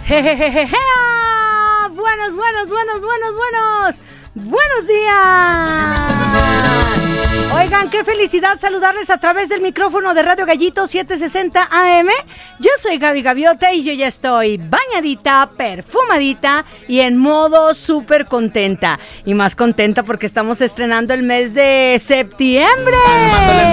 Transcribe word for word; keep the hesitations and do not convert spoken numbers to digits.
Jejejeje. Buenos, buenos, buenos, buenos, buenos. Buenos días. Oigan, qué felicidad saludarles a través del micrófono de Radio Gallito setecientos sesenta A M. Yo soy Gaby Gaviota y yo ya estoy bañadita, perfumadita y en modo súper contenta. Y más contenta porque estamos estrenando el mes de septiembre.